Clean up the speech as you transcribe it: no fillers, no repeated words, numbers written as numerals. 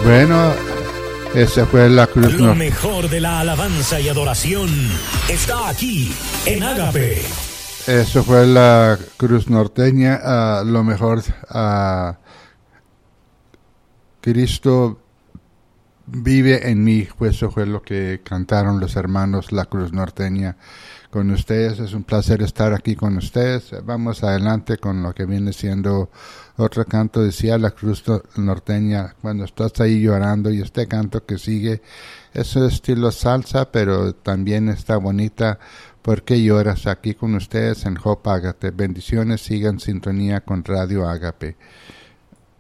Bueno, esa fue la cruz Lo mejor de la alabanza y adoración está aquí en Ágape. Eso fue la cruz norteña. Lo mejor, Cristo vive en mí. Pues eso fue lo que cantaron los hermanos, la cruz norteña, con ustedes. Es un placer estar aquí con ustedes. Vamos adelante con lo que viene siendo otro canto. Decía la cruz norteña, cuando estás ahí llorando, y este canto que sigue es estilo salsa, pero también está bonita. ¿Por qué lloras? Aquí con ustedes en Hope Ágape. Bendiciones, sigan sintonía con Radio Ágape.